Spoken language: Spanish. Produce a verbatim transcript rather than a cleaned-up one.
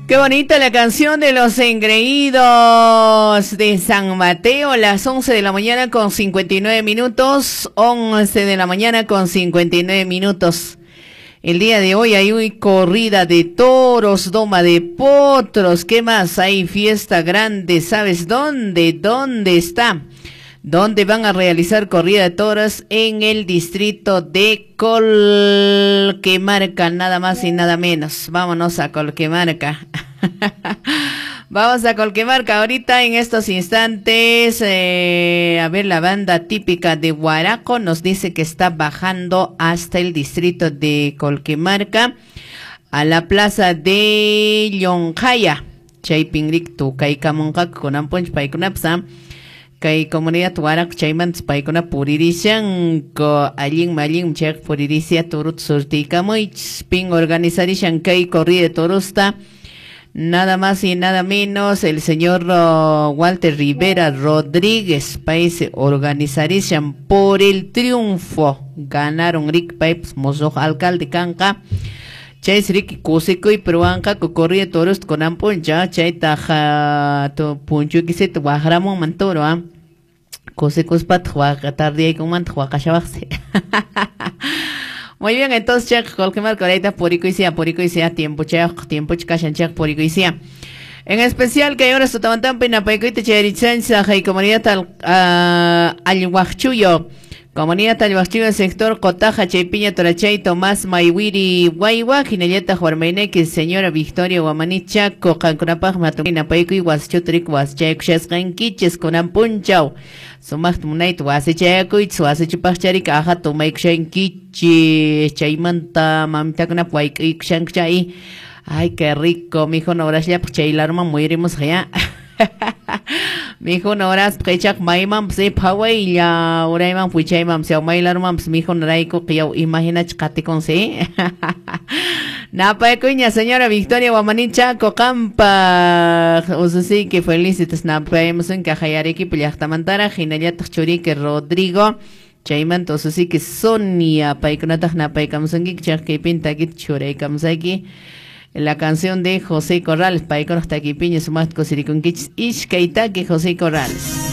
Qué bonita la canción de los engreídos de San Mateo, las once de la mañana con cincuenta y nueve minutos, once de la mañana con cincuenta y nueve minutos. El día de hoy hay una corrida de toros, doma de potros, ¿qué más? Hay fiesta grande, ¿sabes dónde? ¿Dónde está? ¿Dónde van a realizar corrida de toros? En el distrito de Colquemarca, nada más y nada menos. Vámonos a Colquemarca. Vamos a Colquemarca ahorita en estos instantes. Eh, a ver, la banda típica de Huaraco nos dice que está bajando hasta el distrito de Colquemarca, a la plaza de Llonjaya. Chaypingrik tu Kaikamonka con Amponch Paikunapsa. Kay comunidad Huaraco Chayman Paikuna Puririshan ko Allin Malin Chek Puririsha Turut Surtika muy ping organizarishan Kay corrida de torusta. Nada más y nada menos el señor uh, Walter Rivera Rodríguez país organizarishan por el triunfo. Ganaron Rick Pipes Mozo alcalde Canca. Chay Rick Cusiko y Peruanca con corrida de toros con amponcha. Chay taja to puncho que se te bajamos mantoro ah. Cosicos pat juaca tarde y con man juaca chavase. Muy bien, entonces check Colquemarca ahorita porico y sea, porico y sea, tiempo check, tiempo chicashan check, porico y sea. En especial que ahora se toman pena paico y te chericenza y comunidad al al Huachuyo. Comunidad Talhuachiva, sector Cotaja, Chaypiña, Torachay, Tomás, Maiwiri, Guaywa, Ginelleta, Juarmaineque, señora Victoria, Guamanicha, Cocancunapaj, Matumina, Paico y Guaschutrik, Guaschaykushas, Ganquiches, Conampunchau, Sumacht Munait, Guasechayakuit, Suasechipachari, Caja, Tomaik Shankichi, Chaymanta, Mamtacuna, Paik, Shankchay. Ay, qué rico, mijo, no habrás ya, Chaylarma, muiremos allá. Mijo no horas pechak maimam se pawai ya uraimam puchaimam se mailarmam mijo naraiko que yo imagina chate con se napa cuña señora Victoria Guamanicha Cocampa o sí que felicitas napa hemos en Cajayareki Pilyachtamantara Ginellat Churique Rodrigo Chayman entonces sí que Sonia paikunatah napa kamsangi chake pinta kit churei kamsaki. La canción de José Corrales, Paikon hasta aquí piña sumat cosiricunquich ishkaitaki José Corrales.